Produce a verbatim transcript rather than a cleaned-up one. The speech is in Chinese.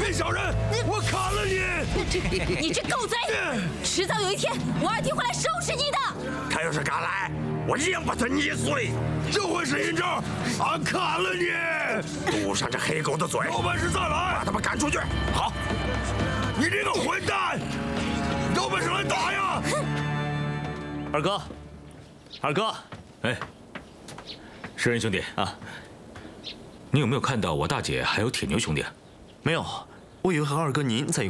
这小人，我砍了你！ 你这狗贼！迟早有一天，我二弟会来收拾你的。 他要是敢来，我硬把他捏碎。 这回是阴招，俺砍了你！ 堵上这黑狗的嘴！ 有本事再来， 把他们赶出去！ 好，你这个混蛋，有本事来打呀！ 二哥，二哥， 哎，诗人兄弟啊，你有没有看到我大姐还有铁牛兄弟？ 没有，我以为和二哥您在一块。